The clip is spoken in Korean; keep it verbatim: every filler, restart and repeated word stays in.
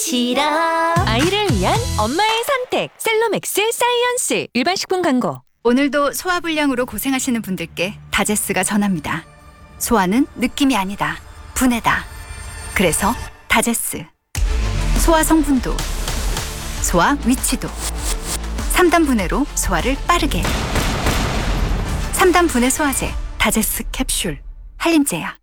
싫어. 아이를 위한 엄마의 선택 셀로맥스 사이언스. 일반 식품 광고. 오늘도 소화불량으로 고생하시는 분들께 다제스가 전합니다. 소화는 느낌이 아니다. 분해다. 그래서 다제스. 소화 성분도, 소화 위치도. 삼 단 분해로 소화를 빠르게. 삼 단 분해 소화제 다제스 캡슐. 한림제약.